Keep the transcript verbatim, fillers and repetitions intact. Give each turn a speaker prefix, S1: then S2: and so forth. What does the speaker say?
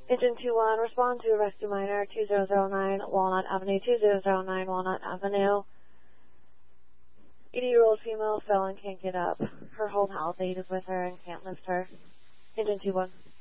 S1: Engine two one, respond to rescue minor two zero zero nine Walnut Avenue, two zero zero nine Walnut Avenue. eighty-year-old female fell and can't get up. Her home health aide is with her and can't lift her. Engine two one.